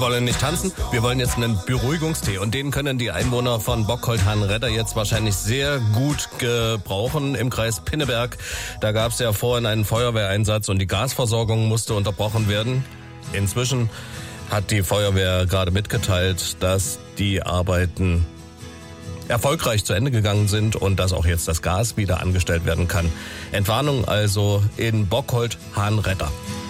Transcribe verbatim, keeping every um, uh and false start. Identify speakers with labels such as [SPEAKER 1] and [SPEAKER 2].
[SPEAKER 1] wollen nicht tanzen, wir wollen jetzt einen Beruhigungstee. Und den können die Einwohner von Bockholdt-Hahnredder jetzt wahrscheinlich sehr gut gebrauchen im Kreis Pinneberg. Da gab es ja vorhin einen Feuerwehreinsatz und die Gasversorgung musste unterbrochen werden. Inzwischen hat die Feuerwehr gerade mitgeteilt, dass die Arbeiten erfolgreich zu Ende gegangen sind und dass auch jetzt das Gas wieder angestellt werden kann. Entwarnung also in Bockholdt-Hahnredder.